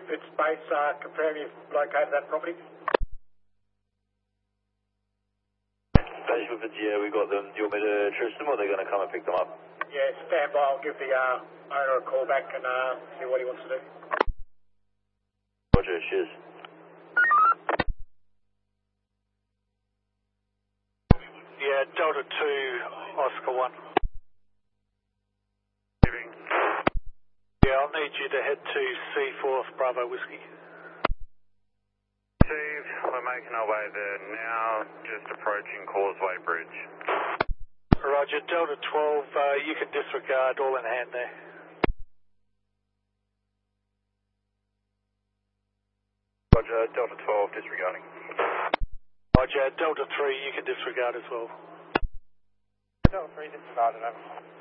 it's base, confirm you've located that property. Base Whippets, yeah, we got them. Do you want me to trust them or they're going to come and pick them up? Yeah, stand by. I'll give the owner a call back and see what he wants to do. Roger, cheers. Yeah, Delta 2, Oscar 1. Yeah, I'll need you to head to C4 Bravo Whiskey. Steve, we're making our way there now, just approaching Causeway Bridge. Roger, Delta 12, you can disregard, all in hand there. Roger, Delta 12, disregarding. Roger, Delta 3, you can disregard as well. Delta 3 disregarded, over.